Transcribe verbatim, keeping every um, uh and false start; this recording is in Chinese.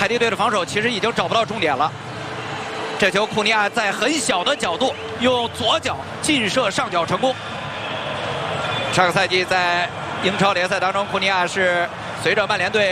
海地队的防守其实已经找不到重点了。这球库尼亚在很小的角度用左脚劲射上角成功。上个赛季在英超联赛当中，库尼亚是随着曼联队